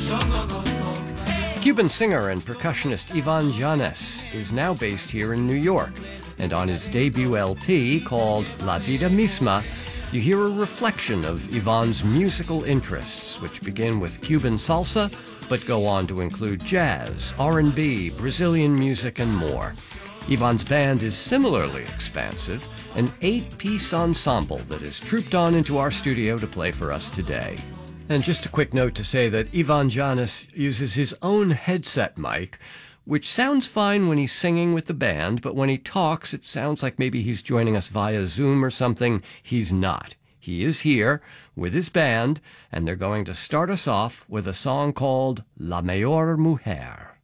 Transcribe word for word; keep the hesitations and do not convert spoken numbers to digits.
Cuban singer and percussionist Ivan Llanes is now based here in New York, and on his debut L P called La Vida Misma, you hear a reflection of Ivan's musical interests, which begin with Cuban salsa, but go on to include jazz, R and B, Brazilian music, and more. Ivan's band is similarly expansive, an eight-piece ensemble that is trooped on into our studio to play for us today. And just a quick note to say that Ivan Llanes uses his own headset mic, which sounds fine when he's singing with the band, but when he talks, it sounds like maybe he's joining us via Zoom or something. He's not. He is here with his band, and they're going to start us off with a song called La Mayor Mujer.